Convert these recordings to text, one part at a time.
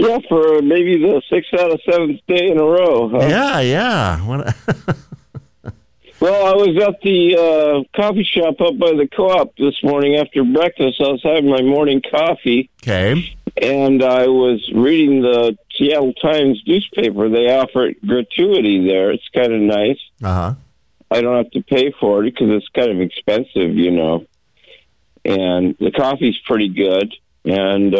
Yeah, for maybe the 6th out of 7th day in a row. Huh? Yeah. Well, I was at the coffee shop up by the co-op this morning after breakfast. I was having my morning coffee. Okay. And I was reading the Seattle Times newspaper. They offer gratuity there. It's kind of nice. Uh-huh. I don't have to pay for it because it's kind of expensive, you know. And the coffee's pretty good. And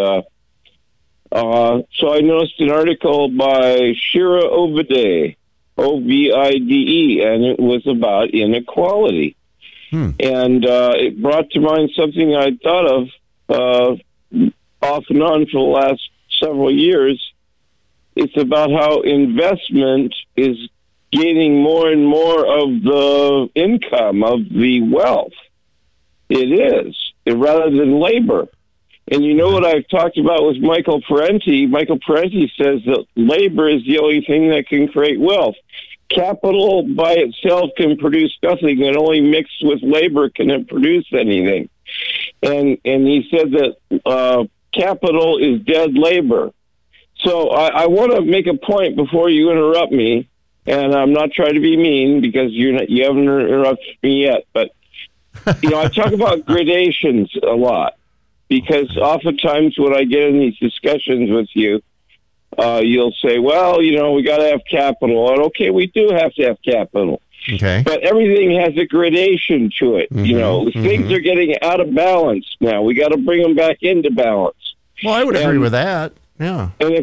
so I noticed an article by Shira Ovide, Ovide, and it was about inequality. And it brought to mind something I'd thought of off and on for the last several years. It's about how investment is gaining more and more of the income, of the wealth. It is, rather than labor. And you know what I've talked about with Michael Parenti? Michael Parenti says that labor is the only thing that can create wealth. Capital by itself can produce nothing, and only mixed with labor can it produce anything. And he said that capital is dead labor. So I want to make a point before you interrupt me, and I'm not trying to be mean because you haven't interrupted me yet. But I talk about gradations a lot because oftentimes when I get in these discussions with you, you'll say, "Well, we got to have capital," and okay, we do have to have capital. Okay. But everything has a gradation to it. Things are getting out of balance now. We got to bring them back into balance. Well, I would agree with that. Yeah. And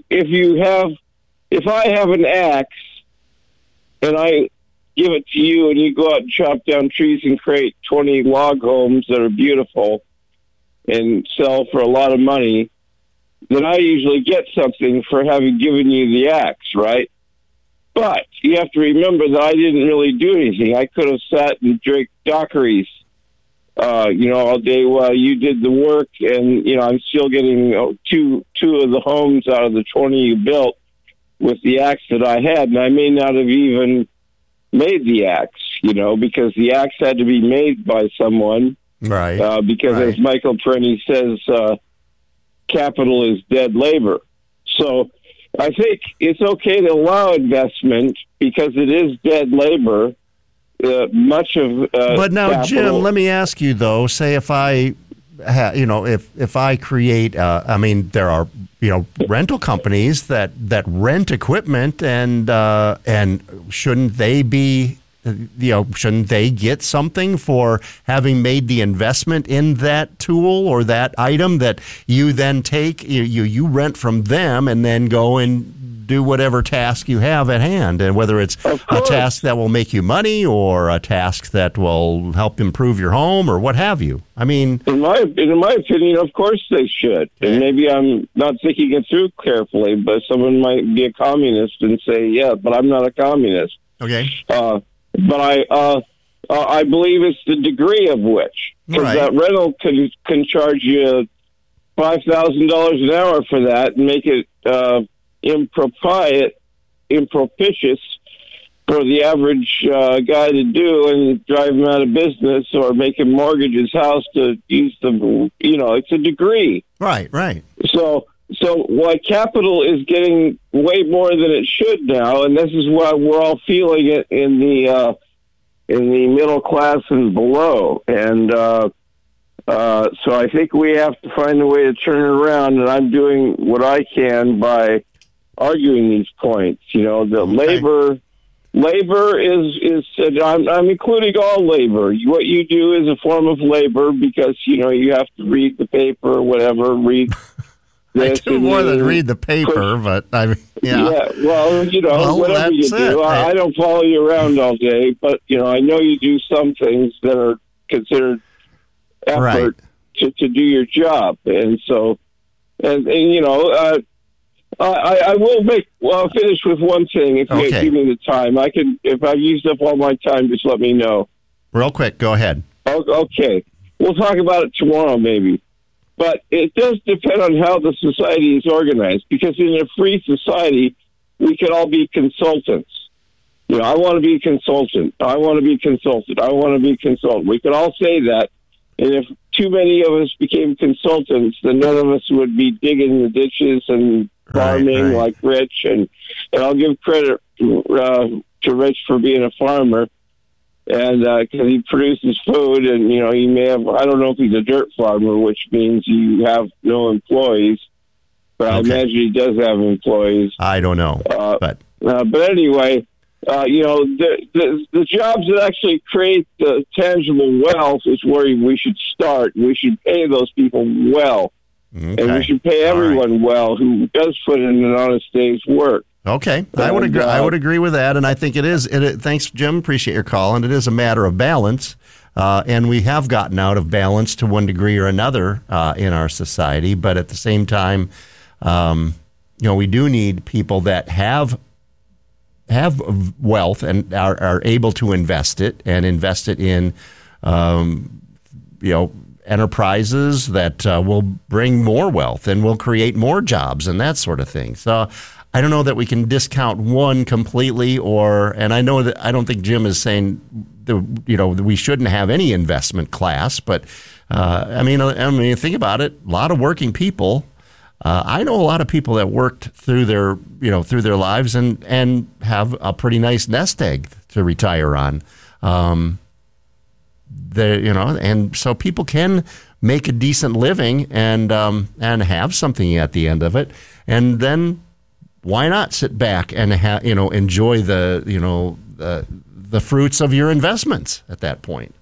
if I have an axe and I give it to you and you go out and chop down trees and create 20 log homes that are beautiful and sell for a lot of money, then I usually get something for having given you the axe, right? But you have to remember that I didn't really do anything. I could have sat and drank daiquiris, all day while you did the work, and I'm still getting two of the homes out of the 20 you built with the axe that I had, and I may not have even made the axe, because the axe had to be made by someone, right? Because as Michael Parenti says, capital is dead labor. So I think it's okay to allow investment because it is dead labor. Much of but now, capital. Jim, let me ask you though. Say if I, if I create, there are rental companies that rent equipment, and shouldn't they be, shouldn't they get something for having made the investment in that tool or that item that you then take, you rent from them and then go and do whatever task you have at hand, and whether it's a task that will make you money or a task that will help improve your home or what have you. In my opinion, of course they should. And maybe I'm not thinking it through carefully, but someone might be a communist and say, yeah, but I'm not a communist. Okay. But I believe it's the degree of which. Because that rental can charge you $5,000 an hour for that and make it impropitious for the average guy to do and drive him out of business or make him mortgage his house to use the, it's a degree. Right. So why capital is getting way more than it should now, and this is why we're all feeling it in the middle class and below. And so I think we have to find a way to turn it around, and I'm doing what I can by arguing these points. The labor is I'm including all labor. What you do is a form of labor because you have to read the paper or whatever. Read this. I do more than read the paper, but yeah. Well, whatever you do. I don't follow you around all day, but I know you do some things that are considered effort to do your job, and so I will finish with one thing if you give me the time. I can, if I've used up all my time, just let me know. Real quick, go ahead. Okay. We'll talk about it tomorrow maybe. But it does depend on how the society is organized, because in a free society, we could all be consultants. I want to be a consultant. I want to be consulted. I want to be consultant. We could all say that. And if too many of us became consultants, then none of us would be digging the ditches and farming like Rich, and I'll give credit to Rich for being a farmer, and because he produces food, and he may have, I don't know if he's a dirt farmer, which means you have no employees, but I imagine he does have employees. I don't know, but anyway, the jobs that actually create the tangible wealth is where we should start. We should pay those people well. Okay. And we should pay everyone well who does put in an honest day's work. Okay, I would agree. I would agree with that, and I think it is. Thanks, Jim. Appreciate your call, and it is a matter of balance. And we have gotten out of balance to one degree or another in our society. But at the same time, we do need people that have wealth and are able to invest it in, enterprises that will bring more wealth and will create more jobs and that sort of thing. So I don't know that we can discount one completely, and I know that I don't think Jim is saying we shouldn't have any investment class, but I mean, think about it. A lot of working people. I know a lot of people that worked through their lives and have a pretty nice nest egg to retire on. And so people can make a decent living and have something at the end of it, and then why not sit back and enjoy the fruits of your investments at that point?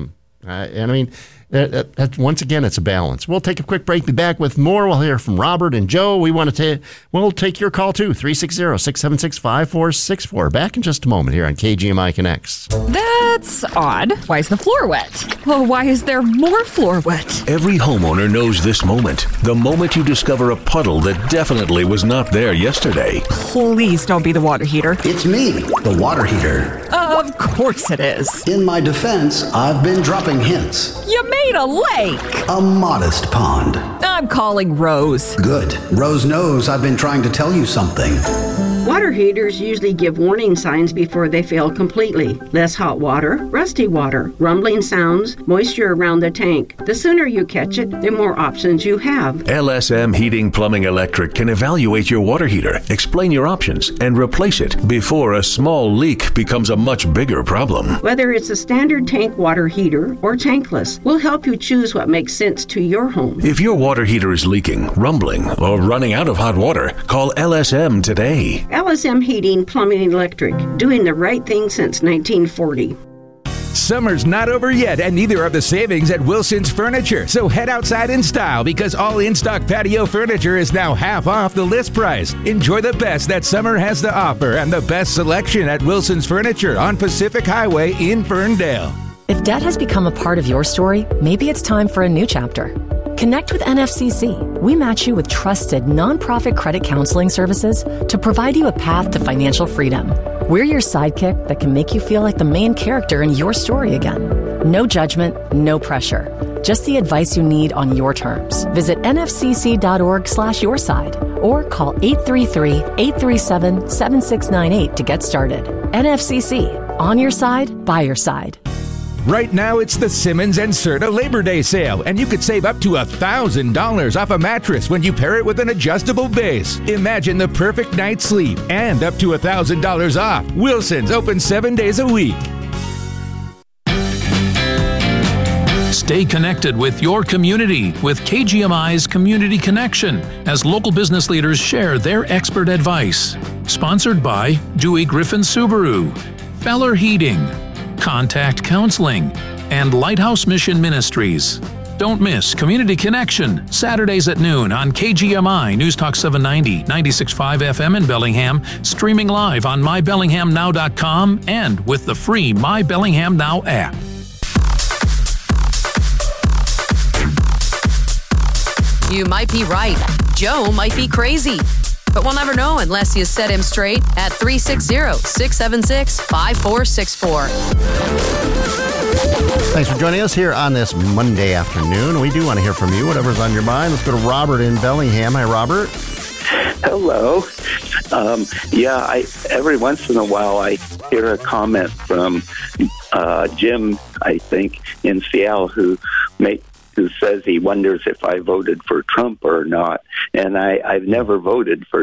Once again, it's a balance. We'll take a quick break. Be back with more. We'll hear from Robert and Joe. We'll take your call too. 360-676-5464. Back in just a moment here on KGMI Connects. That's odd. Why is the floor wet? Oh, why is there more floor wet? Every homeowner knows this moment. The moment you discover a puddle that definitely was not there yesterday. Please don't be the water heater. It's me, the water heater. Of course it is. In my defense, I've been dropping hints. You made a lake. A modest pond. I'm calling Rose. Good. Rose knows I've been trying to tell you something. Water heaters usually give warning signs before they fail completely. Less hot water, rusty water, rumbling sounds, moisture around the tank. The sooner you catch it, the more options you have. LSM Heating Plumbing Electric can evaluate your water heater, explain your options, and replace it before a small leak becomes a much bigger problem. Whether it's a standard tank water heater or tankless, we'll help you choose what makes sense to your home. If your water heater is leaking, rumbling, or running out of hot water, call LSM today. LSM Heating, Plumbing, Electric, doing the right thing since 1940. Summer's not over yet, and neither are the savings at Wilson's Furniture. So head outside in style, because all in-stock patio furniture is now half off the list price. Enjoy the best that summer has to offer and the best selection at Wilson's Furniture on Pacific Highway in Ferndale. If debt has become a part of your story, maybe it's time for a new chapter. Connect with NFCC. We match you with trusted nonprofit credit counseling services to provide you a path to financial freedom. We're your sidekick that can make you feel like the main character in your story again. No judgment, no pressure. Just the advice you need on your terms. Visit nfcc.org/yourside or call 833-837-7698 to get started. NFCC, on your side, by your side. Right now, it's the Simmons and Serta Labor Day sale, and you could save up to $1,000 off a mattress when you pair it with an adjustable base. Imagine the perfect night's sleep and up to $1,000 off. Wilson's open 7 days a week. Stay connected with your community with KGMI's Community Connection as local business leaders share their expert advice. Sponsored by Dewey Griffin Subaru, Feller Heating, Contact Counseling, and Lighthouse Mission Ministries. Don't miss Community Connection, Saturdays at noon on KGMI News Talk 790, 96.5 FM in Bellingham, streaming live on mybellinghamnow.com and with the free My Bellingham Now app. You might be right. Joe might be crazy. But we'll never know unless you set him straight at 360-676-5464. Thanks for joining us here on this Monday afternoon. We do want to hear from you, whatever's on your mind. Let's go to Robert in Bellingham. Hi, Robert. Hello. Every once in a while I hear a comment from Jim, I think, in Seattle, who who says he wonders if I voted for Trump or not. And I've never voted for